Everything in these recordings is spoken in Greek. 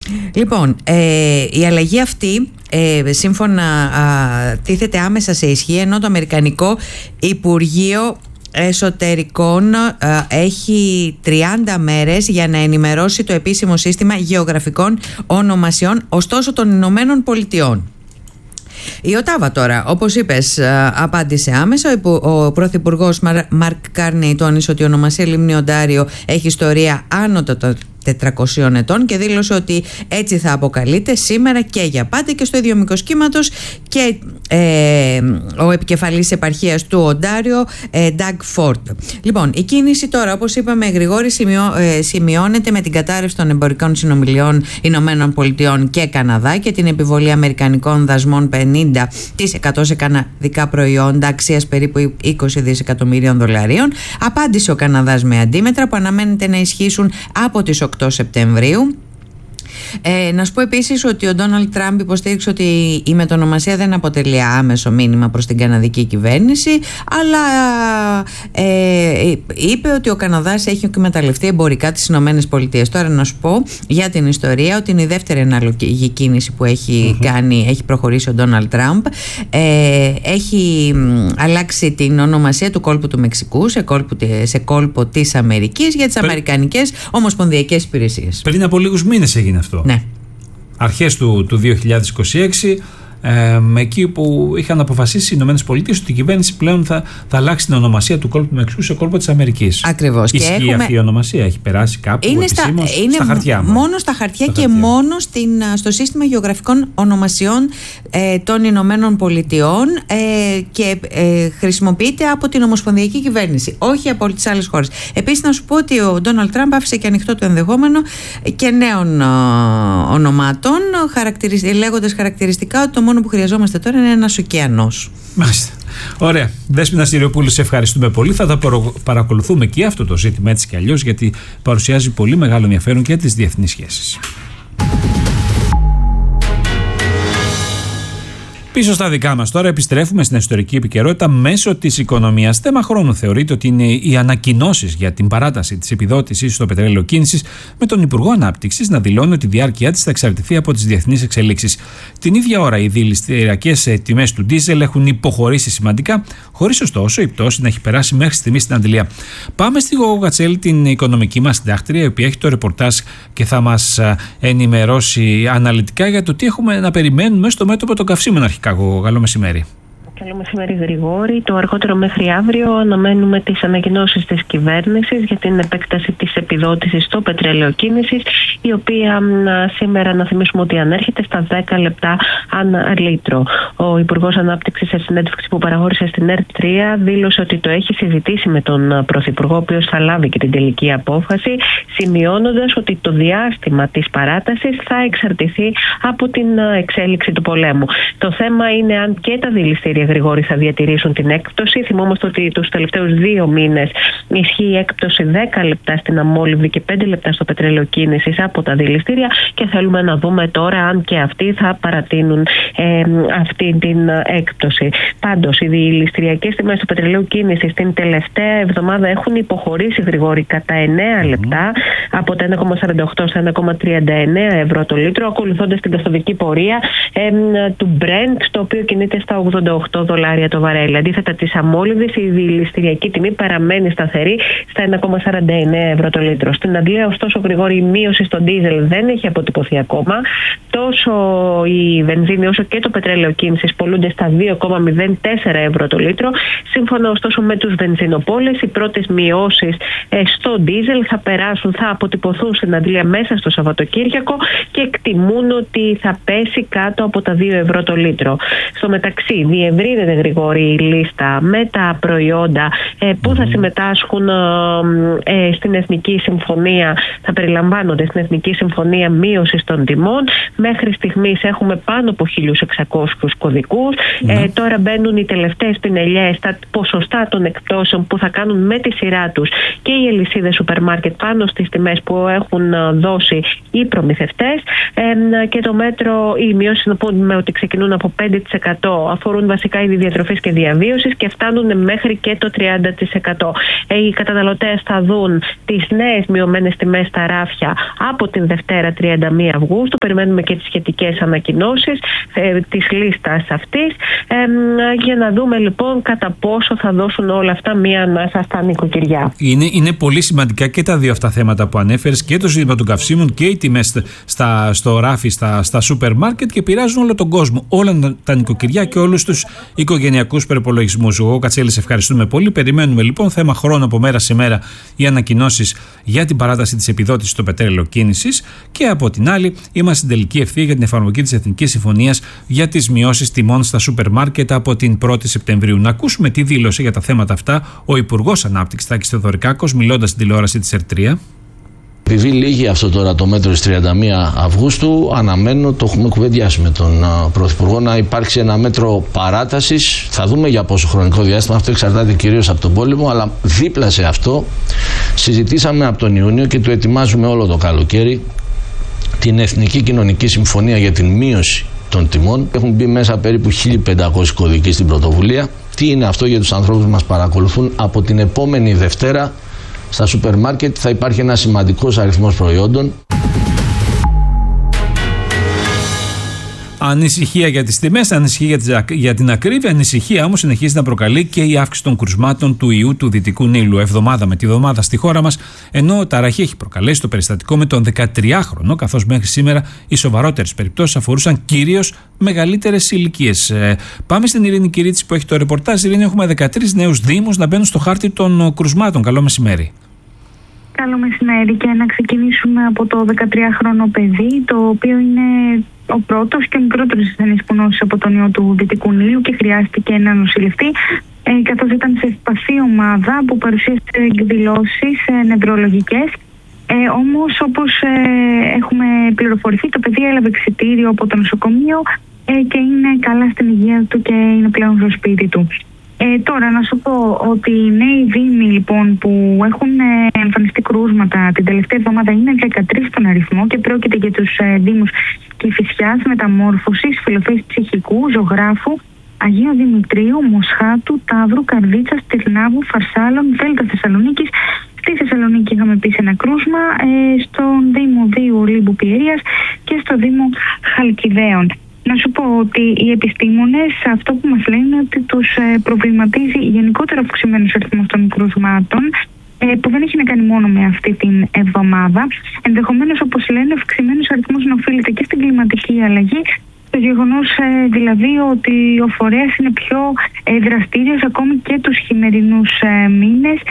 Λοιπόν, η αλλαγή αυτή σύμφωνα τίθεται άμεσα σε ισχύ, ενώ το Αμερικανικό Υπουργείο Εσωτερικών έχει 30 μέρες για να ενημερώσει το επίσημο σύστημα γεωγραφικών ονομασιών, ωστόσο των Ηνωμένων Πολιτειών. Η Οτάβα τώρα, όπως είπες, απάντησε άμεσα. Ο Πρωθυπουργός Μαρκ Κάρνεϊ τόνισε ότι η ονομασία Λίμνη Οντάριο έχει ιστορία άνω των 400 ετών και δήλωσε ότι έτσι θα αποκαλείται σήμερα και για πάντα και στο ίδιο μήκος κύματος και ο επικεφαλής επαρχίας του Οντάριο, Νταγ Φόρντ. Λοιπόν, η κίνηση τώρα, όπως είπαμε, Γρηγόρη, σημειώνεται με την κατάρρευση των εμπορικών συνομιλιών Ηνωμένων Πολιτειών και Καναδά και την επιβολή αμερικανικών δασμών 50% σε καναδικά προϊόντα αξίας περίπου 20 δισεκατομμυρίων δολαρίων. Απάντησε ο Καναδάς με αντίμετρα που αναμένεται να ισχύσουν από τις 8 Σεπτεμβρίου. Να σου πω επίσης ότι ο Ντόναλντ Τραμπ υποστήριξε ότι η μετονομασία δεν αποτελεί άμεσο μήνυμα προς την καναδική κυβέρνηση, αλλά είπε ότι ο Καναδάς έχει εκμεταλλευτεί εμπορικά τις Ηνωμένες Πολιτείες. Τώρα να σου πω για την ιστορία ότι είναι η δεύτερη ανάλογη κίνηση που έχει κάνει, έχει προχωρήσει ο Ντόναλντ Τραμπ. Έχει αλλάξει την ονομασία του κόλπου του Μεξικού σε κόλπο της Αμερικής για τις Αμερικανικές Ομοσπονδιακές Υπηρεσίες. Πριν από λίγους μήνες έγινε αυτό. Ναι. Αρχές του 2026, εκεί που είχαν αποφασίσει οι Ηνωμένες Πολιτείες ότι η κυβέρνηση πλέον θα αλλάξει την ονομασία του κόλπου του Μεξικού σε κόλπο της Αμερικής. Ακριβώς. Ισχύει αυτή η ονομασία, έχει περάσει κάπου επισήμως στα χαρτιά. Μόνο στα χαρτιά και μόνο στο σύστημα γεωγραφικών ονομασιών των Ηνωμένων Πολιτειών και χρησιμοποιείται από την Ομοσπονδιακή Κυβέρνηση, όχι από τις άλλες χώρες. Επίσης, να σου πω ότι ο Ντόναλντ Τραμπ άφησε και ανοιχτό το ενδεχόμενο και νέων ονομάτων, λέγοντας χαρακτηριστικά ότι το μόνο που χρειαζόμαστε τώρα είναι ένας ωκεανός. Μάλιστα. Ωραία. Δέσποινα Συριοπούλου, σε ευχαριστούμε πολύ. Θα τα παρακολουθούμε και αυτό το ζήτημα έτσι κι αλλιώς, γιατί παρουσιάζει πολύ μεγάλο ενδιαφέρον και τις διεθνείς σχέσεις. Πίσω στα δικά μας τώρα, επιστρέφουμε στην ιστορική επικαιρότητα μέσω της οικονομίας. Θέμα χρόνου θεωρείται ότι είναι οι ανακοινώσεις για την παράταση της επιδότησης στο πετρέλαιο κίνησης, με τον Υπουργό Ανάπτυξης να δηλώνει ότι η διάρκεια της θα εξαρτηθεί από τις διεθνείς εξελίξεις. Την ίδια ώρα, οι δηληστηριακές τιμές του ντίζελ έχουν υποχωρήσει σημαντικά, χωρίς ωστόσο η πτώση να έχει περάσει μέχρι στιγμή στην αντιλία. Πάμε στη Γόγο Κατσέλη, την οικονομική μας συντάκτρια, η οποία έχει το ρεπορτάζ και θα μας ενημερώσει αναλυτικά για το τι έχουμε να περιμένουμε στο μέτωπο των καυσίμων αρχικά. Καλό μεσημέρι. Καλό μεσημέρι, Γρηγόρη. Το αργότερο μέχρι αύριο αναμένουμε τις ανακοινώσεις της κυβέρνησης για την επέκταση της επιδότησης στο πετρέλαιο κίνησης, η οποία σήμερα, να θυμίσουμε ότι ανέρχεται στα 10 λεπτά ανά λίτρο. Ο Υπουργός Ανάπτυξης, σε συνέντευξη που παραχώρησε στην ΕΡΤ3, δήλωσε ότι το έχει συζητήσει με τον Πρωθυπουργό, ο οποίος θα λάβει και την τελική απόφαση, σημειώνοντας ότι το διάστημα της παράτασης θα εξαρτηθεί από την εξέλιξη του πολέμου. Το θέμα είναι αν και τα δηληστήρια, Γρηγόρη, θα διατηρήσουν την έκπτωση. Θυμόμαστε ότι τους τελευταίους 2 μήνες ισχύει η έκπτωση 10 λεπτά στην αμόλυβδη και 5 λεπτά στο πετρέλαιο κίνησης από τα δηληστήρια και θέλουμε να δούμε τώρα αν και αυτοί θα παρατείνουν αυτή την έκπτωση. Πάντως, οι δηληστηριακές τιμές του πετρελαίου κίνησης την τελευταία εβδομάδα έχουν υποχωρήσει, Γρηγόρη, κατά 9 λεπτά, από τα 1,48 στα 1,39 ευρώ το λίτρο, ακολουθώντας την καθοδική πορεία του Brent, το οποίο κινείται στα 88 δολάρια το βαρέλι. Αντίθετα, της αμόλυβδης, η δηληστηριακή τιμή παραμένει σταθερή στα 1,49 ευρώ το λίτρο. Στην Αγγλία, ωστόσο, Γρηγόρη, η μείωση στο ντίζελ δεν έχει αποτυπωθεί ακόμα. Τόσο η βενζίνη όσο και το πετρέλαιο κίνησης πωλούνται στα 2,04 ευρώ το λίτρο. Σύμφωνα, ωστόσο, με τους βενζινοπόλες, οι πρώτες μειώσεις στο ντίζελ θα αποτυπωθούν στην Αγγλία μέσα στο Σαββατοκύριακο και εκτιμούν ότι θα πέσει κάτω από τα 2 ευρώ το λίτρο. Στο μεταξύ, διευρύνεται, Γρηγόρη, η λίστα με τα προϊόντα που θα συμμετάσχουν στην Εθνική Συμφωνία, θα περιλαμβάνονται στην Εθνική Συμφωνία μείωσης των τιμών. Μέχρι στιγμής έχουμε πάνω από 1.600 κωδικούς. Τώρα μπαίνουν οι τελευταίες πινελιές, τα ποσοστά των εκπτώσεων που θα κάνουν με τη σειρά τους και οι αλυσίδες σούπερ μάρκετ πάνω στις τιμές που έχουν δώσει οι προμηθευτές. Και το μέτρο, οι μειώσεις να πούμε ότι ξεκινούν από 5%, αφορούν βασικά βασικά είδη διατροφής και διαβίωσης και φτάνουν μέχρι και το 30%. Οι καταναλωτές θα δουν τις νέες μειωμένες τιμές στα ράφια από την Δευτέρα 31 Αυγούστου. Περιμένουμε και τις σχετικές ανακοινώσεις της λίστας αυτής για να δούμε λοιπόν κατά πόσο θα δώσουν όλα αυτά μία ανάσα στα νοικοκυριά. Είναι πολύ σημαντικά και τα δύο αυτά θέματα που ανέφερες, και το ζήτημα των καυσίμων και οι τιμές στο ράφι, στα σούπερ μάρκετ, και επηρεάζουν όλο τον κόσμο, όλα τα νοικοκυριά και όλους τους οικογενειακούς προϋπολογισμούς. Εγώ, Κατσέλη, σε ευχαριστούμε πολύ. Περιμένουμε λοιπόν, θέμα χρόνο από μέρα σε μέρα, οι ανακοινώσεις για την παράταση της επιδότησης στο πετρέλαιο κίνησης, και από την άλλη είμαστε στην τελική ευθεία για την εφαρμογή της Εθνικής Συμφωνίας για τις μειώσεις τιμών στα σούπερ μάρκετ από την 1η Σεπτεμβρίου. Να ακούσουμε τι δήλωσε για τα θέματα αυτά ο Υπουργός Ανάπτυξης Τάκης Θεοδωρικάκος, μιλώντας στην τηλεόραση της ΕΡΤ3. Επειδή λύγει αυτό τώρα το μέτρο της 31 Αυγούστου, αναμένω, το έχουμε κουβεντιάσει με τον Πρωθυπουργό, να υπάρξει ένα μέτρο παράτασης. Θα δούμε για πόσο χρονικό διάστημα, αυτό εξαρτάται κυρίως από τον πόλεμο, αλλά δίπλα σε αυτό συζητήσαμε από τον Ιούνιο και το ετοιμάζουμε όλο το καλοκαίρι την Εθνική Κοινωνική Συμφωνία για την μείωση των τιμών. Έχουν μπει μέσα περίπου 1.500 κωδικοί στην πρωτοβουλία. Τι είναι αυτό για τους ανθρώπους που μας παρακολουθούν? Από την επόμενη Δευτέρα στα σούπερ μάρκετ θα υπάρχει ένα σημαντικός αριθμός προϊόντων. Ανησυχία για τις τιμές, ανησυχία για την ακρίβεια, ανησυχία όμως συνεχίζει να προκαλεί και η αύξηση των κρουσμάτων του ιού του Δυτικού Νείλου. Εβδομάδα με τη βδομάδα στη χώρα μας, ενώ ταραχή έχει προκαλέσει το περιστατικό με τον 13χρονο, καθώς μέχρι σήμερα οι σοβαρότερες περιπτώσεις αφορούσαν κυρίως μεγαλύτερες ηλικίες. Πάμε στην Ειρήνη Κυρίτση που έχει το ρεπορτάζ. Ειρήνη, έχουμε 13 νέους δήμους να μπαίνουν στο χάρτη των κρουσμάτων. Καλό μεσημέρι. Καλό μεσημέρι, και να ξεκινήσουμε από το 13χρονο παιδί, το οποίο είναι ο πρώτος και ο μικρότερος ασθενής που νόσησε από τον ιό του Δυτικού Νείλου και χρειάστηκε να νοσηλευτεί, καθώς ήταν σε ευπαθή ομάδα που παρουσίασε εκδηλώσεις νευρολογικές. Όμως, όπως έχουμε πληροφορηθεί, το παιδί έλαβε εξιτήριο από το νοσοκομείο και είναι καλά στην υγεία του και είναι πλέον στο σπίτι του. Τώρα να σου πω ότι οι νέοι δήμοι λοιπόν που έχουν εμφανιστεί κρούσματα την τελευταία εβδομάδα είναι 13 στον αριθμό και πρόκειται για τους δήμους Κηφισιάς, Μεταμόρφωσης, Φιλοφύης Ψυχικού, Ζωγράφου, Αγίου Δημητρίου, Μοσχάτου, Ταύρου, Καρδίτσας, Τυρνάβου, Φαρσάλων, Δέλτα Θεσσαλονίκης. Στη Θεσσαλονίκη είχαμε επίσης ένα κρούσμα, στον Δήμο Δίου Ολύμπου Πιερίας και στο Δήμο Χαλκιδαίων. Να σου πω ότι οι επιστήμονες αυτό που μας λένε είναι ότι τους προβληματίζει γενικότερα αυξημένος αριθμός των κρουσμάτων, που δεν έχει να κάνει μόνο με αυτή την εβδομάδα. Ενδεχομένως, όπως λένε, ο αυξημένος αριθμός να οφείλεται και στην κλιματική αλλαγή, το γεγονός δηλαδή ότι ο φορέας είναι πιο δραστήριος ακόμη και τους χειμερινούς μήνες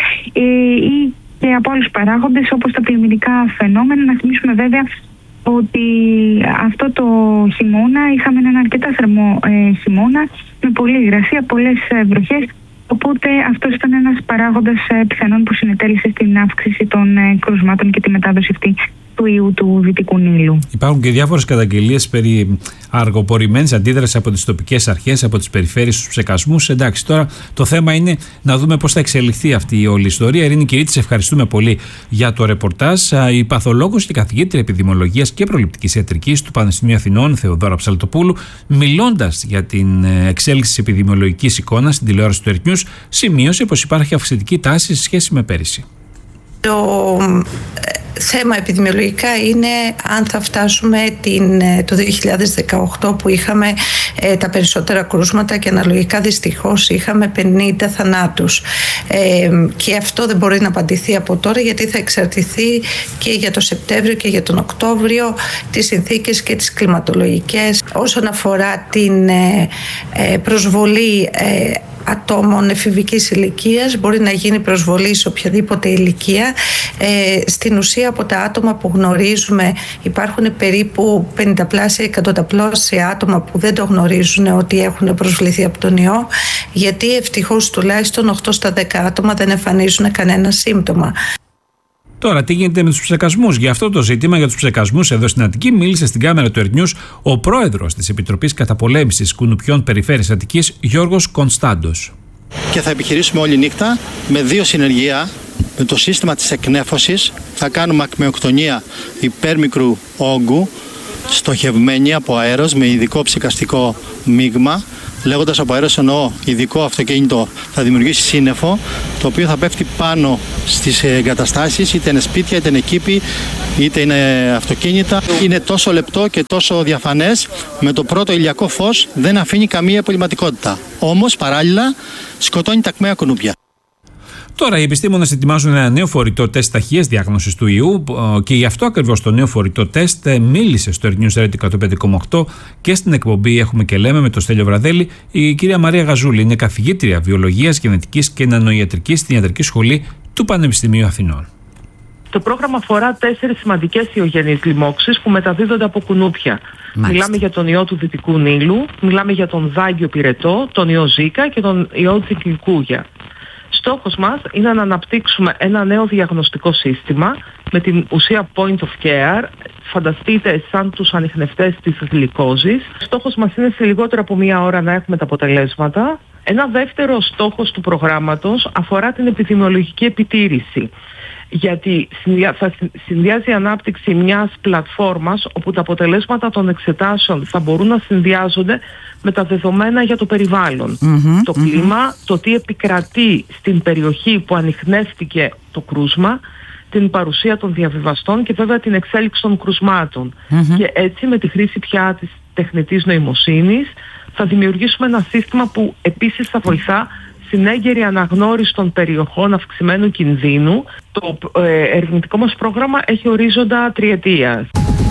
ή και από άλλους παράγοντες όπως τα πλημμυρικά φαινόμενα. Να θυμίσουμε βέβαια ότι αυτό το χειμώνα είχαμε έναν αρκετά θερμό χειμώνα με πολλή υγρασία, πολλές βροχές, οπότε αυτός ήταν ένας παράγοντας πιθανόν που συνετέλεσε στην αύξηση των κρουσμάτων και τη μετάδοση αυτή του ιού του Δυτικού Νείλου. Υπάρχουν και διάφορες καταγγελίες περί αργοπορημένης αντίδρασης από τις τοπικές αρχές, από τις περιφέρειες στους ψεκασμούς. Εντάξει, τώρα το θέμα είναι να δούμε πώς θα εξελιχθεί αυτή η όλη ιστορία. Ειρήνη Κυρίτση, σε ευχαριστούμε πολύ για το ρεπορτάζ. Η παθολόγος και καθηγήτρια επιδημιολογίας και προληπτικής ιατρικής του Πανεπιστημίου Αθηνών, Θεοδώρα Ψαλτοπούλου, μιλώντας για την εξέλιξη της επιδημιολογικής εικόνας στην τηλεόραση του ΕΡΤ News, σημείωσε πως υπάρχει αυξητική τάση σε σχέση με πέρυσι. Το θέμα επιδημιολογικά είναι αν θα φτάσουμε το 2018 που είχαμε τα περισσότερα κρούσματα και αναλογικά δυστυχώς είχαμε 50 θανάτους. Και αυτό δεν μπορεί να απαντηθεί από τώρα, γιατί θα εξαρτηθεί και για το Σεπτέμβριο και για τον Οκτώβριο τις συνθήκες και τις κλιματολογικές. Όσον αφορά την προσβολή ατόμων εφηβικής ηλικίας, μπορεί να γίνει προσβολή σε οποιαδήποτε ηλικία. Στην ουσία, από τα άτομα που γνωρίζουμε, υπάρχουν περίπου 50πλάσια, 100πλάσια άτομα που δεν το γνωρίζουν ότι έχουν προσβληθεί από τον ιό, γιατί ευτυχώς τουλάχιστον 8 στα 10 άτομα δεν εμφανίζουν κανένα σύμπτωμα. Τώρα, τι γίνεται με τους ψεκασμούς? Για αυτό το ζήτημα, για τους ψεκασμούς εδώ στην Αττική, μίλησε στην κάμερα του ΕΡΤ News ο πρόεδρος της Επιτροπής Καταπολέμησης Κουνουπιών Περιφέρειας Αττικής, Γιώργος Κωνστάντος. Και θα επιχειρήσουμε όλη νύχτα με 2 συνεργεία. Με το σύστημα της εκνέφωσης θα κάνουμε ακμεοκτονία υπέρμικρου όγκου, στοχευμένη από αέρος με ειδικό ψεκαστικό μείγμα, λέγοντας από αέρος εννοώ ειδικό αυτοκίνητο, θα δημιουργήσει σύννεφο, το οποίο θα πέφτει πάνω στις εγκαταστάσεις, είτε είναι σπίτια, είτε είναι κήποι, είτε είναι αυτοκίνητα. Είναι τόσο λεπτό και τόσο διαφανές, με το πρώτο ηλιακό φως δεν αφήνει καμία απολυματικότητα. Όμως παράλληλα σκοτώνει τα ακμαία κουνούπια. Τώρα οι επιστήμονες ετοιμάζουν ένα νέο φορητό τεστ ταχείας διάγνωσης του ιού και γι' αυτό ακριβώς το νέο φορητό τεστ μίλησε στο News Radio 105,8 και στην εκπομπή Έχουμε και Λέμε με τον Στέλιο Βραδέλη. Η κυρία Μαρία Γαζούλη είναι καθηγήτρια βιολογίας, γενετικής και νανοϊατρικής στην Ιατρική Σχολή του Πανεπιστημίου Αθηνών. Το πρόγραμμα αφορά 4 σημαντικές ιογενείς λοιμώξεις που μεταδίδονται από κουνούπια. Μάλιστα. Μιλάμε για τον ιό του Δυτικού Νείλου, μιλάμε για τον δάγκιο πυρετό, τον ιό Ζίκα και τον ιό Τσικινγκούγια. Στόχος μας είναι να αναπτύξουμε ένα νέο διαγνωστικό σύστημα με την ουσία point of care, φανταστείτε σαν τους ανιχνευτές της γλυκόζης. Στόχος μας είναι σε λιγότερο από 1 ώρα να έχουμε τα αποτελέσματα. Ένα δεύτερο στόχος του προγράμματος αφορά την επιδημιολογική επιτήρηση. Γιατί θα συνδυάζει η ανάπτυξη μιας πλατφόρμας όπου τα αποτελέσματα των εξετάσεων θα μπορούν να συνδυάζονται με τα δεδομένα για το περιβάλλον. Το κλίμα, το τι επικρατεί στην περιοχή που ανιχνεύτηκε το κρούσμα, την παρουσία των διαβιβαστών και βέβαια την εξέλιξη των κρουσμάτων. Και έτσι με τη χρήση πια της τεχνητής νοημοσύνης θα δημιουργήσουμε ένα σύστημα που επίσης θα βοηθά στην έγκαιρη αναγνώριση των περιοχών αυξημένου κινδύνου. Το ερευνητικό μας πρόγραμμα έχει ορίζοντα 3 ετίας.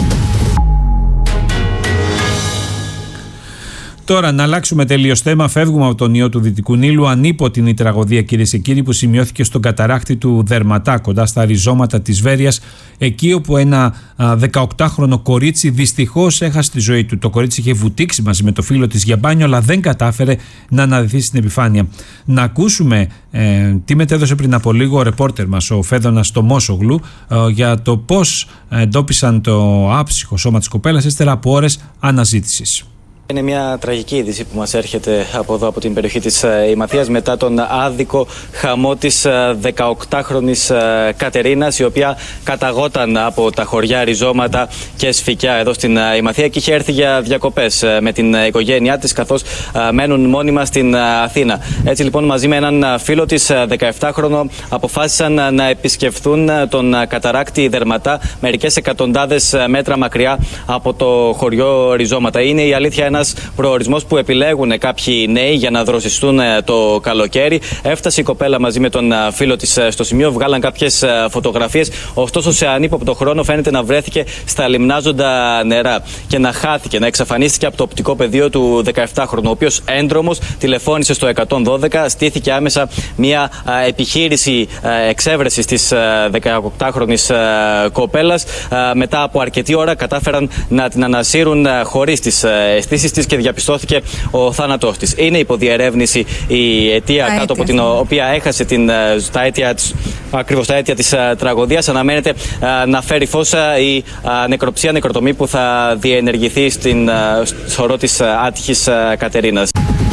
Τώρα να αλλάξουμε τελείως θέμα. Φεύγουμε από τον ιό του Δυτικού Νείλου. Ανίποτινη τραγωδία, κυρίες και κύριοι, που σημειώθηκε στον καταράκτη του Δερματά, κοντά στα ριζώματα της Βέρειας, εκεί όπου ένα 18χρονο κορίτσι δυστυχώς έχασε τη ζωή του. Το κορίτσι είχε βουτήξει μαζί με το φίλο της για μπάνιο, αλλά δεν κατάφερε να αναδυθεί στην επιφάνεια. Να ακούσουμε τι μετέδωσε πριν από λίγο ο ρεπόρτερ μας, ο Φέδωνας Τομόσογλου, για το πώς εντόπισαν το άψυχο σώμα της κοπέλας ύστερα από ώρες αναζήτησης. Είναι μια τραγική είδηση που μας έρχεται από εδώ, από την περιοχή της Ηματίας, μετά τον άδικο χαμό της 18χρονης Κατερίνας, η οποία καταγόταν από τα χωριά Ριζώματα και Σφικιά εδώ στην Ηματία και είχε έρθει για διακοπές με την οικογένειά της, καθώς μένουν μόνιμα στην Αθήνα. Έτσι λοιπόν, μαζί με έναν φίλο της 17χρονο, αποφάσισαν να επισκεφθούν τον καταράκτη Δερματά, μερικές εκατοντάδες μέτρα μακριά από το χωριό Ριζώματα. Είναι η αλήθεια ένας προορισμός που επιλέγουν κάποιοι νέοι για να δροσιστούν το καλοκαίρι. Έφτασε η κοπέλα μαζί με τον φίλο της στο σημείο, βγάλαν κάποιες φωτογραφίες. Ωστόσο, σε ανύποπτο χρόνο φαίνεται να βρέθηκε στα λιμνάζοντα νερά και να χάθηκε, να εξαφανίστηκε από το οπτικό πεδίο του 17χρονου, ο οποίος έντρομος τηλεφώνησε στο 112. Στήθηκε άμεσα μια επιχείρηση εξέβρεσης της 18χρονης κοπέλας. Μετά από αρκετή ώρα κατάφεραν να την ανασύρουν χωρίς τις αισθήσεις της και διαπιστώθηκε ο θάνατός της. Είναι υποδιερεύνηση η αιτία κάτω από την οποία έχασε ακριβώς τα αίτια της τραγωδίας. Αναμένεται να φέρει φως η νεκροτομή που θα διενεργηθεί στην χορό της άτυχης Κατερίνας.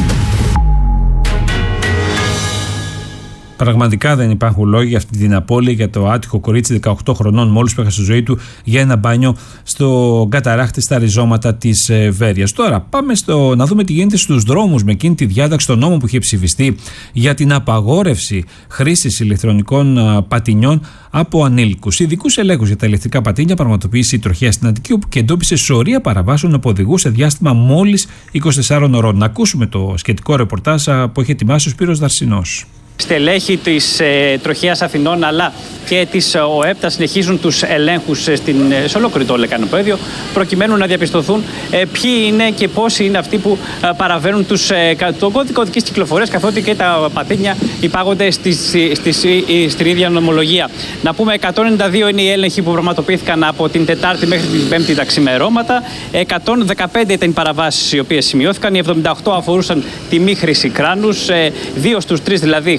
Πραγματικά δεν υπάρχουν λόγοι για αυτή την απώλεια για το άτυχο κορίτσι 18 χρονών μόλις που έχασε τη ζωή του για ένα μπάνιο στο καταράκτη στα ριζώματα της Βέρειας. Τώρα πάμε να δούμε τι γίνεται στους δρόμους με εκείνη τη διάταξη των νόμων που είχε ψηφιστεί για την απαγόρευση χρήσης ηλεκτρονικών πατινιών από ανήλικους. Ειδικούς ελέγχους για τα ηλεκτρικά πατίνια πραγματοποίησε η τροχέα στην Αττική, όπου και εντόπισε σωρία παραβάσεων από οδηγούς σε διάστημα μόλις 24 ώρων. Να ακούσουμε το σχετικό ρεπορτάζ που έχει ετοιμάσει ο Σπύρος Δαρσινός. Στελέχη της Τροχέας Αθηνών αλλά και της ΟΕΠ συνεχίζουν τους ελέγχους σε ολόκληρο το λεκανοπέδιο, προκειμένου να διαπιστωθούν ποιοι είναι και πόσοι είναι αυτοί που παραβαίνουν τον κώδικα οδικής κυκλοφορίας, καθότι και τα πατίνια υπάγονται στην ίδια νομολογία. Να πούμε, 192 είναι οι έλεγχοι που πραγματοποιήθηκαν από την Τετάρτη μέχρι την Πέμπτη τα ξημερώματα. 115 ήταν οι παραβάσεις οι οποίες σημειώθηκαν. Οι 78 αφορούσαν τη μη χρήση κράνους, 2 στους 3 δηλαδή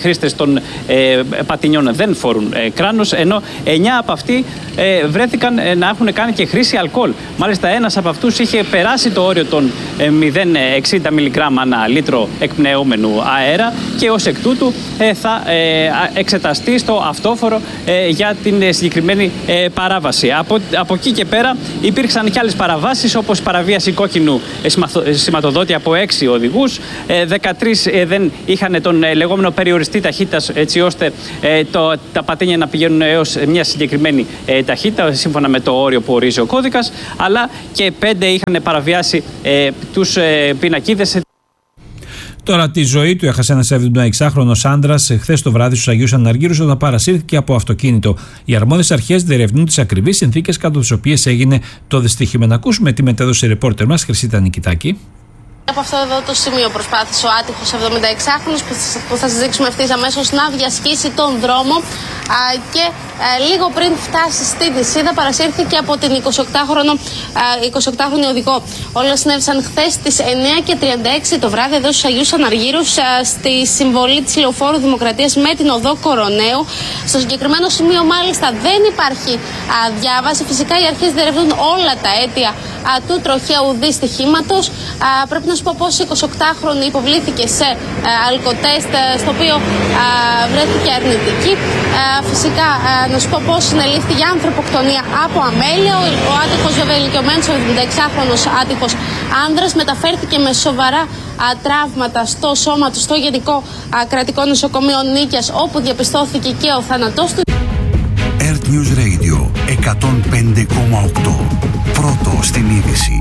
χρήστες των πατινιών δεν φορούν κράνος, ενώ 9 από αυτοί βρέθηκαν να έχουν κάνει και χρήση αλκοόλ. Μάλιστα ένας από αυτούς είχε περάσει το όριο των 0,60 μιλιγκράμμ ανά λίτρο εκπνεόμενου αέρα και ως εκ τούτου θα εξεταστεί στο αυτόφορο για την συγκεκριμένη παράβαση. Από εκεί και πέρα υπήρξαν και άλλες παραβάσεις, όπως παραβίαση κόκκινου σηματοδότη από 6 οδηγούς. 13 δεν είχαν τον λεγόμενο περιοριστή ταχύτητας, έτσι ώστε τα πατίνια να πηγαίνουν έως μια συγκεκριμένη ταχύτητα σύμφωνα με το όριο που ορίζει ο κώδικας, αλλά και 5 είχαν παραβιάσει τους πινακίδες. Τώρα τη ζωή του έχασε ένας 76χρονος άντρας χθες το βράδυ στους Αγίους Αναργύρους όταν παρασύρθηκε από αυτοκίνητο. Οι αρμόδιες αρχές διερευνούν τις ακριβείς συνθήκες κάτω τις οποίες έγινε το δυστύχημα. Να ακούσουμε τι μετέδωσε η ρεπόρτερ μας Χρυσίτα Νικητάκη. Από αυτό εδώ το σημείο προσπάθησε ο άτυχος 76χρονος που θα σας δείξουμε ευθύς αμέσως να διασχίσει τον δρόμο και λίγο πριν φτάσει στην Τυσσίδα παρασύρθηκε από την 28χρονη οδηγό. Όλα συνέβησαν χθες στις 9:36 το βράδυ εδώ στους Αγίους Αναργύρους στη συμβολή της Λεωφόρου Δημοκρατίας με την οδό Κοροναίου. Στο συγκεκριμένο σημείο μάλιστα δεν υπάρχει διάβαση. Φυσικά οι αρχές διερευνούν όλα τα αίτια του τροχαίου δυστυχήματος. Πρέπει να σου πω πως η 28χρονη υποβλήθηκε σε αλκοτέστ, στο οποίο βρέθηκε αρνητική. Φυσικά να σου πω πως συνελήφθη για ανθρωποκτονία από αμέλεια. Ο άτυχος, βέβαια ηλικιωμένος, ο 76χρονος άτυχος άνδρας, μεταφέρθηκε με σοβαρά τραύματα στο σώμα του στο Γενικό Κρατικό Νοσοκομείο Νίκαιας, όπου διαπιστώθηκε και ο θάνατός του. Earth News Radio 105,8. Πρώτο στην είδηση.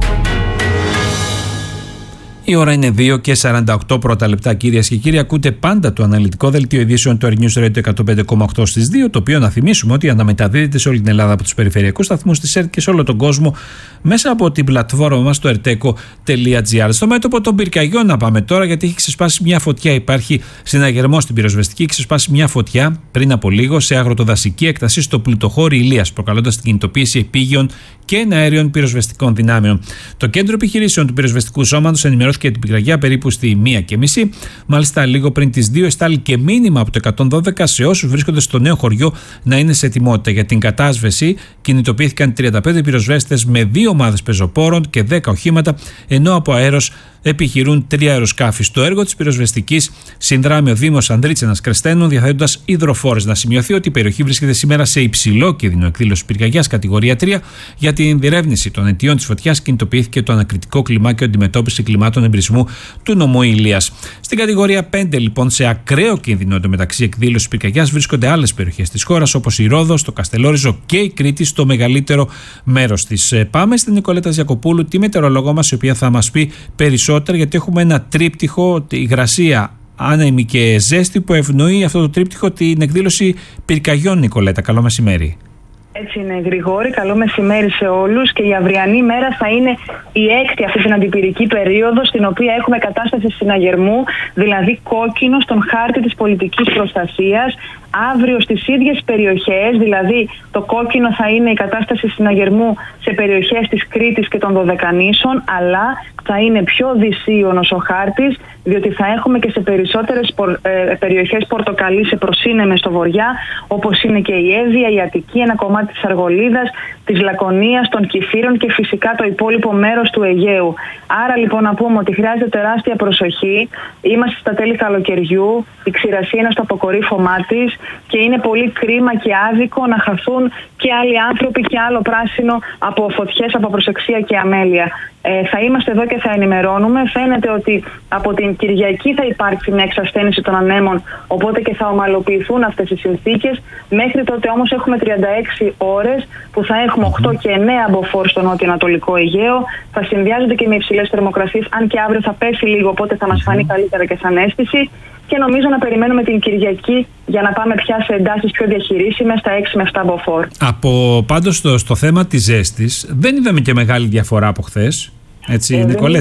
Η ώρα είναι 2:48 πρώτα λεπτά, κυρίες και κύριοι. Ακούτε πάντα το αναλυτικό δελτίο ειδήσεων του Earth News Radio 105,8 στις 2, το οποίο να θυμίσουμε ότι αναμεταδίδεται σε όλη την Ελλάδα από τους περιφερειακούς σταθμούς της ΕΡΤ και σε όλο τον κόσμο μέσα από την πλατφόρμα μας στο erteco.gr. Στο μέτωπο των πυρκαγιών να πάμε τώρα, γιατί έχει ξεσπάσει μια φωτιά. Υπάρχει συναγερμό στην πυροσβεστική, έχει ξεσπάσει μια φωτιά πριν από λίγο σε αγροτοδασική έκταση στο πλουτοχώρι Ηλίας, προκαλώντας την κινητοποίηση επίγειων και εναέριων πυροσβεστικών δυνάμεων. Το κέντρο επιχειρήσεων του πυροσβεστικού σώματος ενημερώθηκε την πυρκαγιά περίπου στη 1:30. Μάλιστα, λίγο πριν τις 2 εστάλει και μήνυμα από το 112 σε όσους βρίσκονται στο νέο χωριό να είναι σε ετοιμότητα. Για την κατάσβεση κινητοποιήθηκαν 35 πυροσβέστες με 2 ομάδες πεζοπόρων και 10 οχήματα, ενώ από αέρος επιχειρούν 3 αεροσκάφη. Στο έργο της πυροσβεστικής συνδράμει ο Δήμος Ανδρίτσενας Κρεστένων, διαθέτοντας υδροφόρες. Να σημειωθεί ότι η περιοχή βρίσκεται σήμερα σε υψηλό κίνδυνο εκδήλωση πυρκαγιάς κατηγορία 3. Για την διερεύνηση των αιτιών της φωτιάς κινητοποιήθηκε το ανακριτικό κλιμάκιο αντιμετώπιση κλιμάτων εμπρισμού του νομού Ηλίας. Στην κατηγορία 5, λοιπόν, σε ακραίο κίνδυνο εντωμεταξύ εκδήλωση πυρκαγιάς βρίσκονται άλλες περιοχές της χώρας, όπως η Ρόδος, το Καστελόριζο και η Κρήτη, στο μεγαλύτερο μέρος της. Πάμε στην Νικολέτα Ζιακοπούλου, τη μετεωρολόγο μας, η οποία θα μας πει περισσότερα, γιατί έχουμε ένα τρίπτυχο, υγρασία, άνεμη και ζέστη, που ευνοεί αυτό το τρίπτυχο την εκδήλωση πυρκαγιών. Νικολέτα, καλό μεσημέρι. Έτσι είναι, Γρηγόρη. Καλό μεσημέρι σε όλους. Και η αυριανή μέρα θα είναι η έκτη αυτή την αντιπυρική περίοδο, στην οποία έχουμε κατάσταση συναγερμού, δηλαδή κόκκινο στον χάρτη της πολιτικής προστασίας. Αύριο στις ίδιες περιοχές, δηλαδή το κόκκινο θα είναι η κατάσταση συναγερμού σε περιοχές της Κρήτης και των Δωδεκανήσων, αλλά θα είναι πιο δυσίωνος ο χάρτης, διότι θα έχουμε και σε περισσότερες περιοχές πορτοκαλί σε προσύνεμες στο βοριά, όπως είναι και η Εύβοια, η Αττική, ένα κομμάτι της Αργολίδας, της Λακωνίας, των Κηφύρων και φυσικά το υπόλοιπο μέρος του Αιγαίου. Άρα λοιπόν να πούμε ότι χρειάζεται τεράστια προσοχή. Είμαστε στα τέλη καλοκαιριού, η ξηρασία είναι στο αποκορύφωμά της και είναι πολύ κρίμα και άδικο να χαθούν και άλλοι άνθρωποι και άλλο πράσινο από φωτιές, από προσεξία και αμέλεια. Θα είμαστε εδώ και θα ενημερώνουμε. Φαίνεται ότι από την Κυριακή θα υπάρξει μια εξασθένηση των ανέμων, οπότε και θα ομαλοποιηθούν αυτές οι συνθήκες. Μέχρι τότε όμως έχουμε 36 ώρες που θα έχουμε 8 και 9 μποφόρ στο νότιο-ανατολικό Αιγαίο. Θα συνδυάζονται και με υψηλές θερμοκρασίες, αν και αύριο θα πέσει λίγο, οπότε θα μας φανεί καλύτερα και σαν αίσθηση. Και νομίζω να περιμένουμε την Κυριακή για να πάμε πια σε εντάσεις πιο διαχειρίσιμες στα 6 με 7 μποφόρ. Πάντως στο θέμα της ζέστης δεν είδαμε και μεγάλη διαφορά από χθες. Έτσι, Νικολέτα.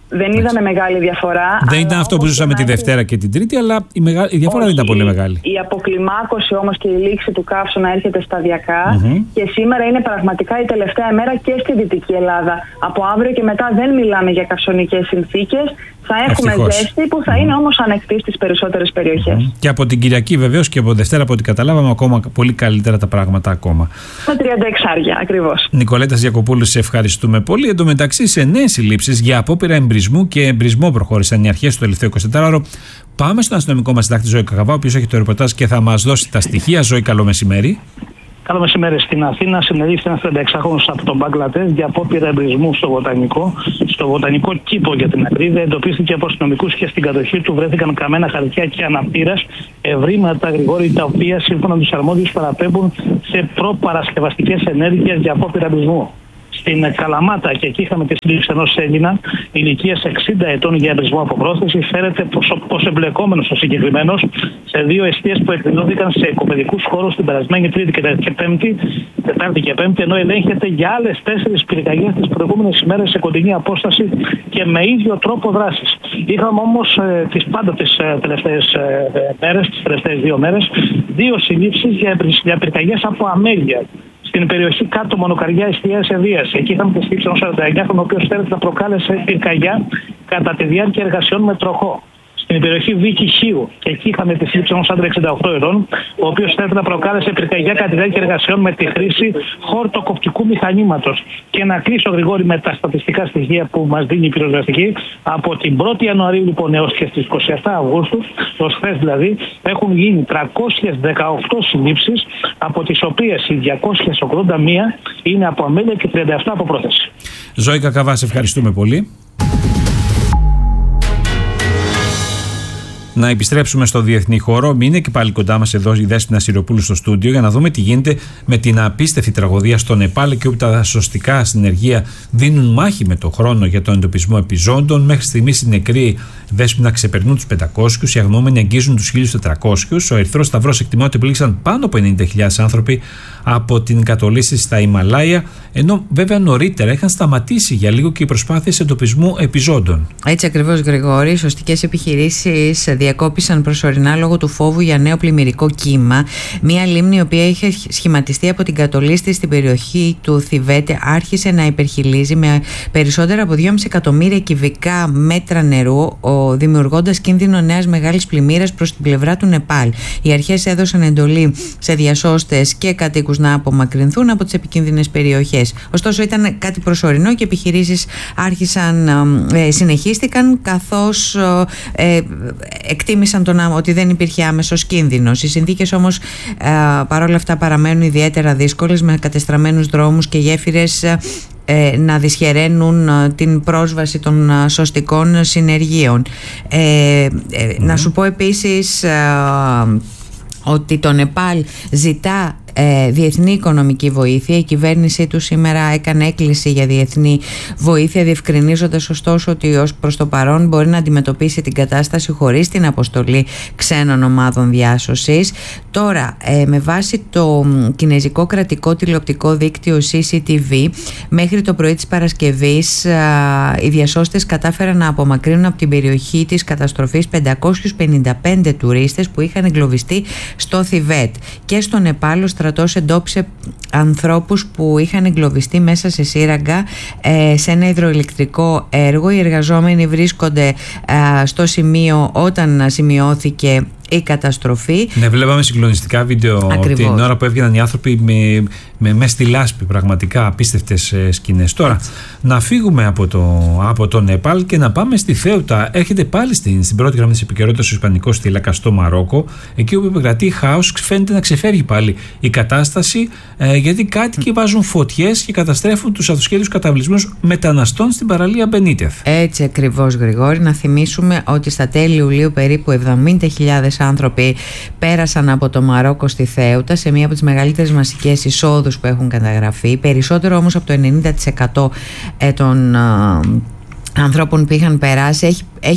Δεν είδαμε μεγάλη διαφορά. Δεν ήταν αυτό που ζούσαμε τη Δευτέρα και την Τρίτη, αλλά η διαφορά δεν ήταν πολύ μεγάλη. Η αποκλιμάκωση όμως και η λήξη του καύσωνα έρχεται σταδιακά και σήμερα είναι πραγματικά η τελευταία μέρα και στη Δυτική Ελλάδα. Από αύριο και μετά δεν μιλάμε για καυσωνικές συνθήκες. Θα έχουμε ζέστη που θα είναι όμως ανεκτή στις περισσότερες περιοχές. Και από την Κυριακή βεβαίως και από Δευτέρα, από ό,τι καταλάβαμε, ακόμα πολύ καλύτερα τα πράγματα ακόμα. Με 36 ακριβώς. Νικολέτα Γιακοπούλου, σε ευχαριστούμε πολύ. Εν τω μεταξύ, σε νέες συλλήψεις για απόπειρα εμπρισμού και εμπρισμό προχώρησαν οι αρχές το τελευταίο 24ωρο. Πάμε στον αστυνομικό μας συντάκτη Ζώη Κακαβά, ο οποίος έχει το ρεπορτάζ και θα μας δώσει τα στοιχεία. Ζώη, καλό μεσημέρι. Καλό μεσημέρι. Στην Αθήνα συνελήφθη ένας 36χρονος από τον Μπαγκλαντές για απόπειρα εμπρισμού στο βοτανικό κήπο για την ακρίβεια. Εντοπίστηκε από αστυνομικούς και στην κατοχή του βρέθηκαν καμένα χαρτιά και αναπτήρας, ευρήματα Γρηγόρη, τα οποία σύμφωνα με τους αρμόδιους παραπέμπουν σε προπαρασκευαστικές ενέργειες για απόπειρα εμπρισμού. Στην Καλαμάτα, και εκεί είχαμε τη σύλληψη ενός Έλληνα ηλικίας 60 ετών για εμπρισμό από πρόσθεση, φέρεται πως εμπλεκόμενος ο συγκεκριμένος σε 2 εστίες που εκδηλώθηκαν σε οικοπαιδικούς χώρους την περασμένη Τετάρτη και Πέμπτη, ενώ ελέγχεται για άλλες 4 πυρκαγιές τις προηγούμενες ημέρες σε κοντινή απόσταση και με ίδιο τρόπο δράσης. Είχαμε όμως τις τελευταίες 2 μέρες 2 συλλήψεις για πυρκαγιές από αμέλεια. Στην περιοχή κάτω Μονοκαριά εστιαίας Ευβοίας. Εκεί είχαμε τη σύλληψη ενός 49χρονου, ο οποίος φέρεται να προκάλεσε πυρκαγιά κατά τη διάρκεια εργασιών με τροχό. Στην περιοχή Βίκη Χίου, και εκεί είχαμε τη σύλληψη ενός άντρα 68 ετών, ο οποίος φέρεται να προκάλεσε πυρκαγιά κατά τη διάρκεια εργασιών με τη χρήση χορτοκοπτικού μηχανήματος. Και να κλείσω, Γρηγόρη, με τα στατιστικά στοιχεία που μας δίνει η πυροσβεστική. Από την 1η Ιανουαρίου λοιπόν έως και στις 27 Αυγούστου, ως χθες δηλαδή, έχουν γίνει 318 συλλήψεις, από τις οποίες οι 281 είναι από αμέλεια και 37 από πρόθεση. Ζώη Κακαβά, σε ευχαριστούμε πολύ. Να επιστρέψουμε στο διεθνή χώρο. Είναι και πάλι κοντά μας εδώ η Δέσποινα Σιριοπούλου στο στούντιο για να δούμε τι γίνεται με την απίστευτη τραγωδία στο Νεπάλ και όπου τα σωστικά συνεργεία δίνουν μάχη με τον χρόνο για τον εντοπισμό επιζώντων. Μέχρι στιγμής οι νεκροί, Δέσποινα, ξεπερνούν τους 500, οι αγνοούμενοι αγγίζουν τους 1.400. Ο Ερυθρός Σταυρός εκτιμά ότι πλήγησαν πάνω από 90.000 άνθρωποι από την κατολίσθηση στα Ιμαλάια, ενώ βέβαια νωρίτερα είχαν σταματήσει για λίγο και οι προσπάθειες εντοπισμού επιζώντων. Έτσι ακριβώς, Γρηγόρη. Οι σωστικές επιχειρήσεις διακόπησαν προσωρινά λόγω του φόβου για νέο πλημμυρικό κύμα. Μία λίμνη, η οποία είχε σχηματιστεί από την κατολίσθηση στην περιοχή του Θιβέτ, άρχισε να υπερχειλίζει με περισσότερα από 2,5 εκατομμύρια κυβικά μέτρα νερού, δημιουργώντας κίνδυνο νέας μεγάλης πλημμύρας προς την πλευρά του Νεπάλ. Οι αρχές έδωσαν εντολή σε διασώστες και κατοίκους να απομακρυνθούν από τις επικίνδυνες περιοχές. Ωστόσο, ήταν κάτι προσωρινό και οι επιχειρήσεις συνεχίστηκαν, καθώς εκτίμησαν ότι δεν υπήρχε άμεσος κίνδυνος. Οι συνθήκες όμως παρόλα αυτά παραμένουν ιδιαίτερα δύσκολες, με κατεστραμμένους δρόμους και γέφυρες να δυσχεραίνουν την πρόσβαση των σωστικών συνεργείων. Να σου πω επίσης ότι το Νεπάλ ζητά διεθνή οικονομική βοήθεια. Η κυβέρνησή του σήμερα έκανε έκκληση για διεθνή βοήθεια, διευκρινίζοντας ωστόσο ότι ως προς το παρόν μπορεί να αντιμετωπίσει την κατάσταση χωρίς την αποστολή ξένων ομάδων διάσωσης. Τώρα, με βάση το κινέζικο κρατικό τηλεοπτικό δίκτυο CCTV, μέχρι το πρωί της Παρασκευής οι διασώστες κατάφεραν να απομακρύνουν από την περιοχή της καταστροφής 555 τουρίστες που είχαν εγκλωβιστεί στο Θιβέτ. Και στο Νεπάλ ο στρατός εντόπισε ανθρώπους που είχαν εγκλωβιστεί μέσα σε σύραγγα σε ένα υδροηλεκτρικό έργο. Οι εργαζόμενοι βρίσκονται στο σημείο όταν σημειώθηκε η καταστροφή. Ναι, βλέπαμε συγκλονιστικά βίντεο την ώρα που έβγαιναν οι άνθρωποι με στη λάσπη, πραγματικά απίστευτες σκηνές. Τώρα, να φύγουμε από το Νεπάλ και να πάμε στη Θέουτα. Έρχεται πάλι στην πρώτη γραμμή της επικαιρότητας ο Ισπανικός θύλακας στο Μαρόκο, εκεί όπου επικρατεί χάος, φαίνεται να ξεφεύγει πάλι η κατάσταση, γιατί κάτοικοι βάζουν φωτιές και καταστρέφουν τους αυτοσχέδιους καταβλισμούς μεταναστών στην παραλία Μπενίτεθ. Έτσι ακριβώς, Γρηγόρη. Να θυμίσουμε ότι στα τέλη Ιουλίου περίπου 70.000 άνθρωποι πέρασαν από το Μαρόκο στη Θέουτα, σε μία από τις μεγαλύτερες μασικές εισόδους που έχουν καταγραφεί. Περισσότερο όμως από το 90% των ανθρώπων που είχαν περάσει έχει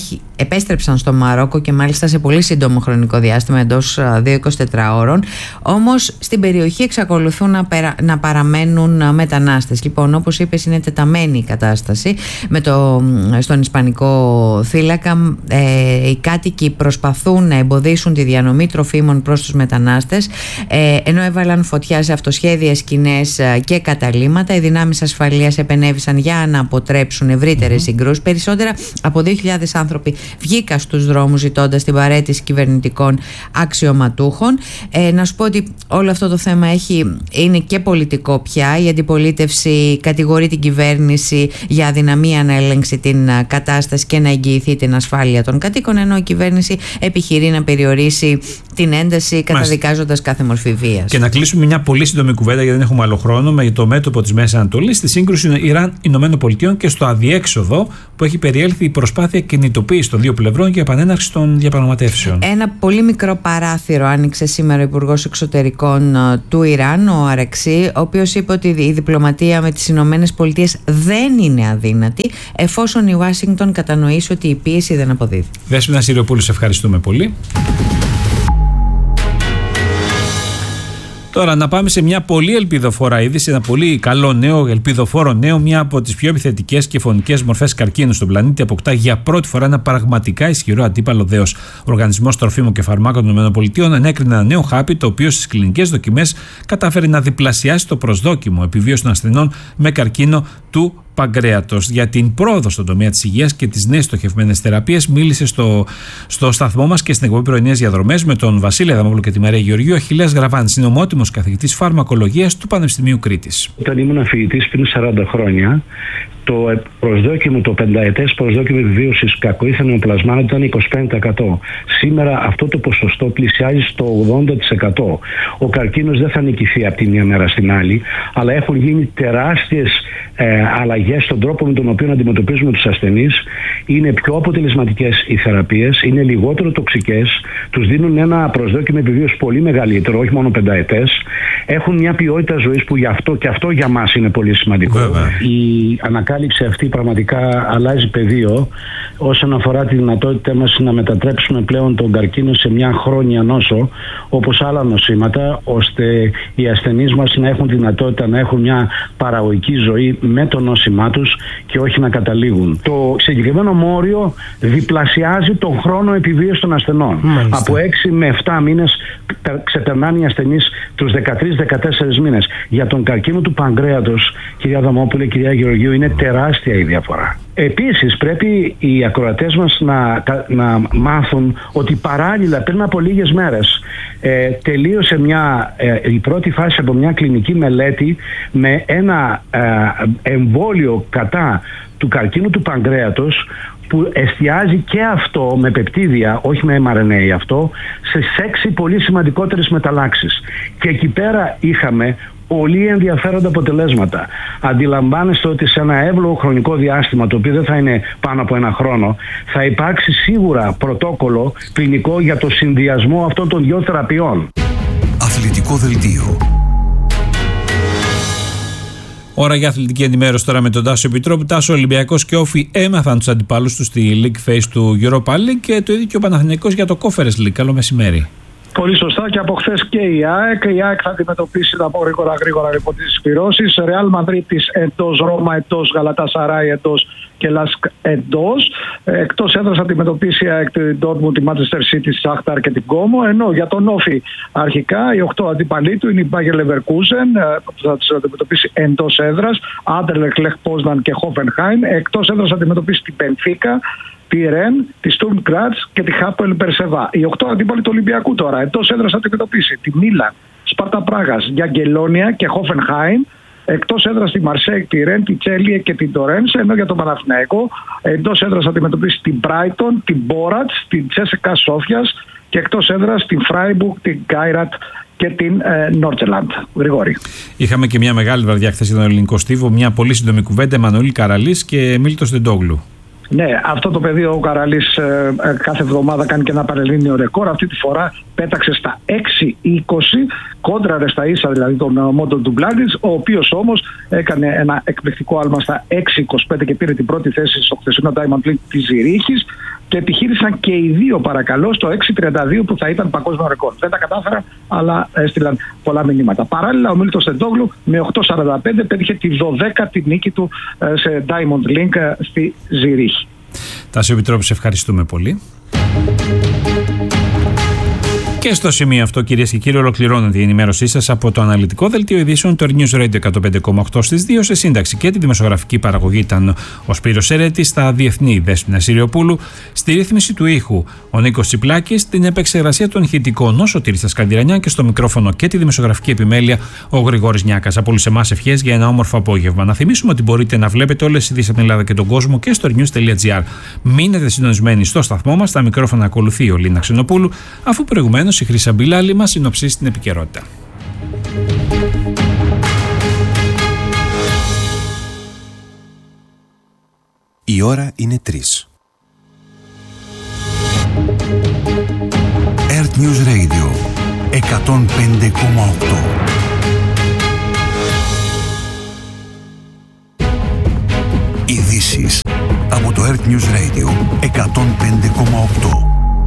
επέστρεψαν στο Μαρόκο και μάλιστα σε πολύ σύντομο χρονικό διάστημα, εντός 2-24 ώρων. Όμως στην περιοχή εξακολουθούν να παραμένουν μετανάστες. Λοιπόν, όπως είπες, είναι τεταμένη η κατάσταση στον Ισπανικό θύλακα. Οι κάτοικοι προσπαθούν να εμποδίσουν τη διανομή τροφίμων προς τους μετανάστες, ενώ έβαλαν φωτιά σε αυτοσχέδιες σκηνές και καταλύματα. Οι δυνάμεις ασφαλείας επενέβησαν για να αποτρέψουν ευρύτερες συγκρούσεις. Περισσότερα από 2.000 άνθρωποι βγήκαν στους δρόμους ζητώντας την παραίτηση κυβερνητικών αξιωματούχων. Να σου πω ότι όλο αυτό το θέμα είναι και πολιτικό πια. Η αντιπολίτευση κατηγορεί την κυβέρνηση για αδυναμία να ελέγξει την κατάσταση και να εγγυηθεί την ασφάλεια των κατοίκων, ενώ η κυβέρνηση επιχειρεί να περιορίσει την ένταση καταδικάζοντας κάθε μορφή βίας. Και να κλείσουμε μια πολύ σύντομη κουβέντα, γιατί δεν έχουμε άλλο χρόνο, με το μέτωπο της Μέσης Ανατολής, στη σύγκρουση Ιράν-Ηνωμένων Πολιτειών και στο αδιέξοδο που έχει περιέλθει η προσπάθεια κινητοποίησης των δύο πλευρών για επανέναρξη των διαπραγματεύσεων. Ένα πολύ μικρό παράθυρο άνοιξε σήμερα ο Υπουργός Εξωτερικών του Ιράν, ο Αραξί, ο οποίος είπε ότι η διπλωματία με τις Ηνωμένες Πολιτείες δεν είναι αδύνατη, εφόσον η Ουάσιγκτον κατανοήσει ότι η πίεση δεν αποδίδει. Δέσποινα Συριοπούλου, σε ευχαριστούμε πολύ. Τώρα να πάμε σε μια πολύ ελπιδοφόρα είδηση, ένα πολύ καλό νέο, ελπιδοφόρο νέο. Μια από τις πιο επιθετικές και φωνικές μορφές καρκίνου στον πλανήτη αποκτά για πρώτη φορά ένα πραγματικά ισχυρό αντίπαλο δέος. Ο Οργανισμός Τροφίμων και Φαρμάκων των ΗΠΑ ενέκρινε ένα νέο χάπι, το οποίο στις κλινικές δοκιμές κατάφερε να διπλασιάσει το προσδόκιμο επιβίωση των ασθενών με καρκίνο του παγκρέατος. Για την πρόοδο στον τομέα της υγείας και τις νέες στοχευμένες θεραπείες μίλησε στο σταθμό μας και στην εκπομπή Πρωινές Διαδρομές με τον Βασίλη Αδαμόπουλο και τη Μαρία Γεωργίου ο Αχιλλέας Γραβάνης, είναι ομότιμος καθηγητής φαρμακολογίας του Πανεπιστημίου Κρήτης. Όταν ήμουν φοιτητής πριν 40 χρόνια, το προσδόκιμο, το πενταετές προσδόκιμο επιβίωσης κακοήθενων πλασμάτων ήταν 25%. Σήμερα αυτό το ποσοστό πλησιάζει στο 80%. Ο καρκίνος δεν θα νικηθεί από τη μία μέρα στην άλλη, αλλά έχουν γίνει τεράστιες αλλαγές στον τρόπο με τον οποίο αντιμετωπίζουμε τους ασθενείς. Είναι πιο αποτελεσματικές οι θεραπείες, είναι λιγότερο τοξικές, τους δίνουν ένα προσδόκιμο επιβίωσης πολύ μεγαλύτερο, όχι μόνο πενταετές. Έχουν μια ποιότητα ζωής που και αυτό για μας είναι πολύ σημαντικό. Η ανακάλυψη αυτή πραγματικά αλλάζει πεδίο όσον αφορά τη δυνατότητά μας να μετατρέψουμε πλέον τον καρκίνο σε μια χρόνια νόσο, όπως άλλα νοσήματα, ώστε οι ασθενείς μας να έχουν τη δυνατότητα να έχουν μια παραγωγική ζωή με το νόσημά τους και όχι να καταλήγουν. Το συγκεκριμένο μόριο διπλασιάζει τον χρόνο επιβίωσης των ασθενών. Μάλιστα. Από 6 με 7 μήνες ξεπερνάνε οι ασθενείς τους 13-14 μήνες. Για τον καρκίνο του παγκρέατος, κυρία Αδαμόπουλε, κυρία Γεωργίου, είναι τεράστια η διαφορά. Επίσης πρέπει οι ακροατές μας να μάθουν ότι παράλληλα πριν από λίγες μέρες τελείωσε η πρώτη φάση από μια κλινική μελέτη με ένα εμβόλιο κατά του καρκίνου του παγκρέατος που εστιάζει και αυτό με πεπτίδια, όχι με mRNA αυτό, σε 6 πολύ σημαντικότερες μεταλλάξεις. Και εκεί πέρα είχαμε πολύ ενδιαφέροντα αποτελέσματα. Αντιλαμβάνεστε ότι σε ένα εύλογο χρονικό διάστημα, το οποίο δεν θα είναι πάνω από ένα χρόνο, θα υπάρξει σίγουρα πρωτόκολλο κλινικό για το συνδυασμό αυτών των δύο θεραπείων. Αθλητικό δελτίο. Ώρα για αθλητική ενημέρωση τώρα με τον Τάσο Επιτρόπου. Τάσο, Ολυμπιακός και Όφη έμαθαν τους αντιπάλους τους στη League Phase του Europa League και το ίδιο και ο Παναθηναϊκός για το Conference League. Καλό μεσημέρι. Πολύ σωστά, και από χθες και η ΑΕΚ. Η ΑΕΚ θα αντιμετωπίσει, θα πω γρήγορα λοιπόν τις συσπηρώσεις. Ρεάλ Μαδρίτης εντός, Ρώμα εντός, Γαλατασαράι εντός και Λάσκ εντός. Εκτός έδρας θα αντιμετωπίσει η ΑΕΚ την Ντόρτμουντ, τη Manchester City, τη Σάχταρ και την Κόμο. Ενώ για τον Όφη αρχικά οι 8 αντίπαλοι του είναι η Bayer Leverkusen που θα τις αντιμετωπίσει εντός έδρας, Άντερλεχτ, Λεχ Πόσναν και Χόφενχάιμ. Εκτός έδρας θα αντιμετωπίσει την Μπενφίκα, τη Ρεν, τη Στουρμ Γκράτς και τη Χάπελ Μπερσεβά. Οι 8 αντίπαλοι του Ολυμπιακού τώρα εντός έδρας θα αντιμετωπίσει τη Μίλαν, Σπάρτα Πράγας, Γιαγκελόνια και Χόφενχάιμ. Εκτός έδρας τη Μαρσέικ, τη Ρεν, τη Τσέλιε και την Τορένσε. Ενώ για τον Παναθηναϊκό εντός έδρας θα αντιμετωπίσει την Μπράιτον, την Μπόρατς, την Τσέσεκα Σόφιας και εκτός έδρας την Φράιμπουργκ, την Γκάιρατ και την Νόρτσελαντ. Γρηγόρη. Είχαμε και μια μεγάλη βραδιά χθες για τον ελληνικό στίβο. Μια πολύ σύντομη κουβέντα. Εμμανουήλ Καραλής και Μίλτος Τεντόγλου. Ναι, αυτό το παιδί ο Καραλής κάθε εβδομάδα κάνει και ένα πανελλήνιο ρεκόρ. Αυτή τη φορά πέταξε στα 6.20, κόντραρε στα ίσα δηλαδή τον Μόντο Ντουμπλάντης, ο οποίος όμως έκανε ένα εκπληκτικό άλμα στα 6.25 και πήρε την πρώτη θέση στο χθεσινό Diamond League της Ζηρίχης. Το επιχείρησαν και οι δύο, παρακαλώ, στο 6.32 που θα ήταν παγκόσμιο ρεκόρ. Δεν τα κατάφερα, αλλά έστειλαν πολλά μηνύματα. Παράλληλα, ο Μίλτος Τεντόγλου με 8.45 πέτυχε τη 12η νίκη του σε Diamond Link στη Ζηρίχη. Τάσο Επιτρόπου, ευχαριστούμε πολύ. Και στο σημείο αυτό, κυρίες και κύριοι, ολοκληρώνεται η ενημέρωσή σας από το αναλυτικό δελτίο ειδήσεων του News Radio 105,8 στις 2. Σε σύνταξη και τη δημοσιογραφική παραγωγή ήταν ο Σπύρος Ερέτης, στα διεθνή Δέσποινα Συριοπούλου, στη ρύθμιση του ήχου ο Νίκος Τσιπλάκης, στην επεξεργασία των ηχητικών ο Σωτήρης Τασκαντηρανιά και στο μικρόφωνο και τη δημοσιογραφική επιμέλεια ο Γρηγόρης Νιάκας. Από όλους εμάς ευχές για ένα όμορφο απόγευμα. Να θυμίσουμε ότι μπορείτε να βλέπετε όλες τις ειδήσεις από την Ελλάδα και τον κόσμο και στο news.gr. Μείνετε συντονισμένοι στο σταθμό μας. Στα μικρόφωνα ακολουθεί ο Λίνα Ξενοπούλου, αφού προηγουμένως η Χρύσα Μπιλάλη μας συνοψίσει την επικαιρότητα. Η ώρα είναι 3. Earth News Radio 105,8. Ειδήσεις από το Earth News Radio 105,8.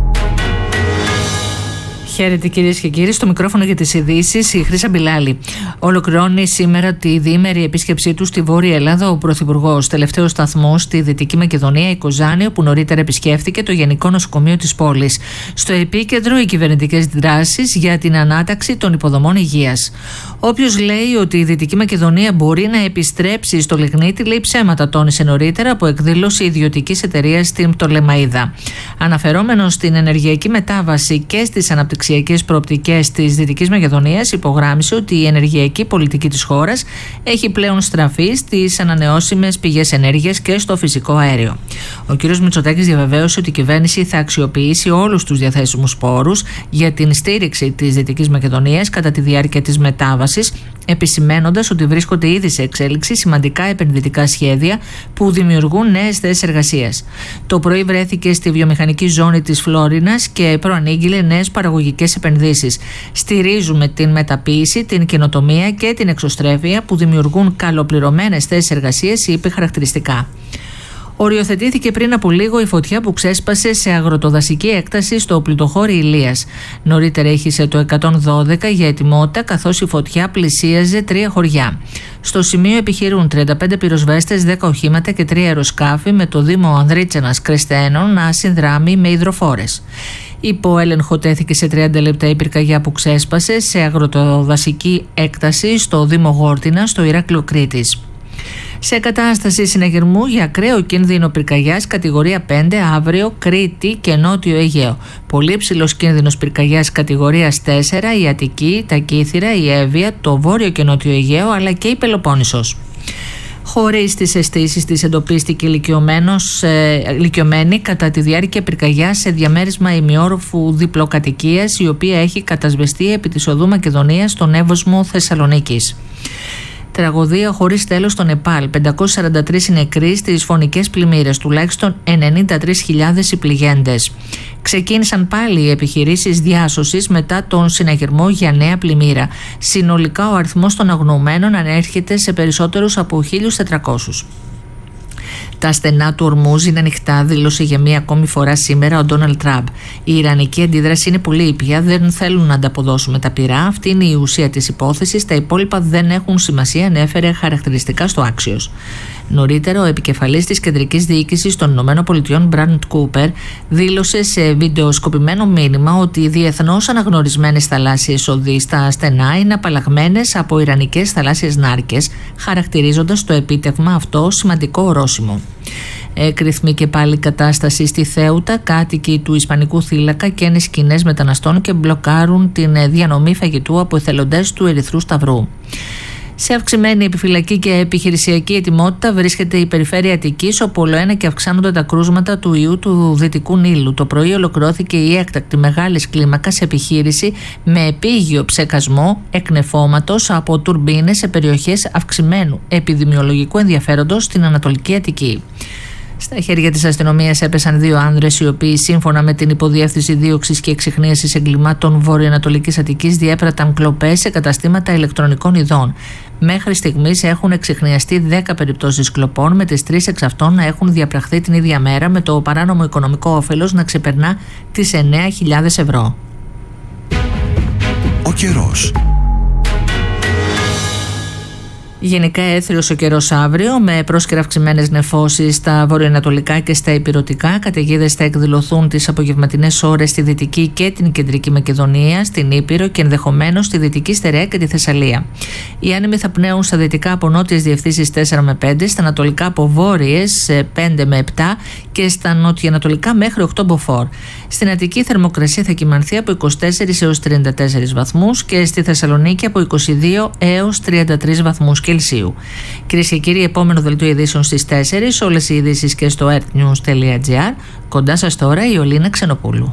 Χαίρετε κυρίες και κύριοι, στο μικρόφωνο για τις ειδήσεις η Χρύσα Μπιλάλη. Ολοκληρώνει σήμερα τη διήμερη επίσκεψή του στη Βόρεια Ελλάδα ο Πρωθυπουργός. Τελευταίο σταθμό στη Δυτική Μακεδονία, η Κοζάνη, όπου νωρίτερα επισκέφθηκε το Γενικό Νοσοκομείο της πόλης. Στο επίκεντρο οι κυβερνητικές δράσεις για την ανάταξη των υποδομών υγείας. Όποιος λέει ότι η Δυτική Μακεδονία μπορεί να επιστρέψει στο λιγνίτη, λέει ψέματα, τόνισε νωρίτερα από εκδήλωση ιδιωτικής εταιρείας στην Πτολεμαΐδα. Αναφερόμενος στην ενεργειακή μετάβαση και στις αναπτυξιακές προοπτικές της Δυτικής Μακεδονίας, υπογράμμισε ότι η ενεργειακή πολιτική της χώρας έχει πλέον στραφεί στις ανανεώσιμες πηγές ενέργειας και στο φυσικό αέριο. Ο κ. Μητσοτάκης διαβεβαίωσε ότι η κυβέρνηση θα αξιοποιήσει όλους τους διαθέσιμους πόρους για την στήριξη της Δυτικής Μακεδονίας κατά τη διάρκεια της μετάβασης, επισημαίνοντας ότι βρίσκονται ήδη σε εξέλιξη σημαντικά επενδυτικά σχέδια που δημιουργούν νέες θέσεις εργασίας. Το πρωί βρέθηκε στη βιομηχανική ζώνη της Φλόρινας και προανήγγειλε νέες παραγωγικές επενδύσεις. Στηρίζουμε την μεταποίηση, την καινοτομία και την εξωστρέφεια που δημιουργούν καλοπληρωμένες θέσεις εργασίας, είπε χαρακτηριστικά. Οριοθετήθηκε πριν από λίγο η φωτιά που ξέσπασε σε αγροτοδασική έκταση στο πλουτοχώρι Ηλίας. Νωρίτερα έχισε το 112 για ετοιμότητα, καθώς η φωτιά πλησίαζε 3 χωριά. Στο σημείο επιχειρούν 35 πυροσβέστες, 10 οχήματα και 3 αεροσκάφη, με το Δήμο Ανδρίτσανας Κρεσταίνων να συνδράμει με υδροφόρες. Υπό έλεγχο τέθηκε σε 30 λεπτά η πυρκαγιά που ξέσπασε σε αγροτοδασική έκταση στο Δήμο Γόρτινα, στο Ηράκλειο Κρήτης. Σε κατάσταση συναγερμού για ακραίο κίνδυνο πυρκαγιάς κατηγορία 5 αύριο Κρήτη και Νότιο Αιγαίο. Πολύ ψηλός κίνδυνος πυρκαγιάς κατηγορίας 4 η Αττική, τα Κύθυρα, η Εύβοια, το Βόρειο και Νότιο Αιγαίο αλλά και η Πελοπόννησος. Χωρίς τις αισθήσεις της εντοπίστηκε ηλικιωμένη κατά τη διάρκεια πυρκαγιάς σε διαμέρισμα ημιόροφου διπλοκατοικίας, η οποία έχει κατασβεστεί επί της οδού Μακεδονίας στον Εύωσμο Θεσσαλονίκης. Τραγωδία χωρίς τέλος στο Νεπάλ. 543 νεκροί στις φωνικές πλημμύρες, τουλάχιστον 93.000 οι πληγέντες. Ξεκίνησαν πάλι οι επιχειρήσεις διάσωσης μετά τον συναγερμό για νέα πλημμύρα. Συνολικά ο αριθμός των αγνοωμένων ανέρχεται σε περισσότερους από 1.400. Τα στενά του Ορμούζ είναι ανοιχτά, δήλωσε για μία ακόμη φορά σήμερα ο Ντόναλντ Τραμπ. Η ιρανική αντίδραση είναι πολύ ήπια, δεν θέλουν να ανταποδώσουμε τα πυρά. Αυτή είναι η ουσία της υπόθεσης. Τα υπόλοιπα δεν έχουν σημασία, ανέφερε χαρακτηριστικά στο Άξιος. Νωρίτερα, ο επικεφαλής της κεντρικής διοίκησης των ΗΠΑ, Μπραντ Κούπερ, δήλωσε σε βιντεοσκοπημένο μήνυμα ότι οι διεθνώς αναγνωρισμένες θαλάσσιες οδοί στα στενά είναι απαλλαγμένες από ιρανικές θαλάσσιες νάρκες, χαρακτηρίζοντας το επίτευγμα αυτό σημαντικό ορόσημο. Εκρηθμεί και πάλι κατάσταση στη Θέουτα. Κάτοικοι του Ισπανικού θύλακα καίνε σκηνές μεταναστών και μπλοκάρουν την διανομή φαγητού από εθελοντές του Ερυθρού Σταυρού. Σε αυξημένη επιφυλακή και επιχειρησιακή ετοιμότητα βρίσκεται η περιφέρεια Αττικής, όπου ολοένα και αυξάνονται τα κρούσματα του ιού του Δυτικού Νείλου. Το πρωί ολοκληρώθηκε η έκτακτη μεγάλης κλίμακας επιχείρηση με επίγειο ψεκασμό εκνεφώματος από τουρμπίνες σε περιοχές αυξημένου επιδημιολογικού ενδιαφέροντος στην Ανατολική Αττική. Στα χέρια της αστυνομίας έπεσαν 2 άνδρες, οι οποίοι σύμφωνα με την Υποδιεύθυνση Δίωξης και Εξιχνίασης Εγκλημάτων Βορειοανατολικής Αττικής διέπραταν κλοπές σε καταστήματα ηλεκτρονικών ειδών. Μέχρι στιγμής έχουν εξιχνιαστεί 10 περιπτώσεις κλοπών, με τις 3 εξ αυτών να έχουν διαπραχθεί την ίδια μέρα, με το παράνομο οικονομικό όφελος να ξεπερνά τις 9.000 ευρώ. Ο καιρός. Γενικά έθριος ο καιρός αύριο, με πρόσκαιρα αυξημένες νεφώσεις στα βορειοανατολικά και στα ηπειρωτικά. Καταιγίδες θα εκδηλωθούν τις απογευματινές ώρες στη Δυτική και την Κεντρική Μακεδονία, στην Ήπειρο και ενδεχομένως στη Δυτική Στερεά και τη Θεσσαλία. Οι άνεμοι θα πνέουν στα δυτικά από νότιες διευθύνσεις 4 με 5, στα ανατολικά από βόρειες 5 με 7 και στα νοτιοανατολικά μέχρι 8 μποφόρ. Στην Αττική η θερμοκρασία θα κυμανθεί από 24 έως 34 βαθμούς και στη Θεσσαλονίκη από 22 έως 33 βαθμούς Κελσίου. Κυρίες και κύριοι, επόμενο δελτίο ειδήσεων στις 4. Όλες οι ειδήσεις και στο earthnews.gr. Κοντά σας τώρα η Ολίνα Ξενοπούλου.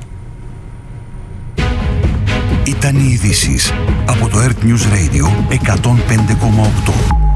Ήταν οι ειδήσεις από το Earth News Radio 105,8.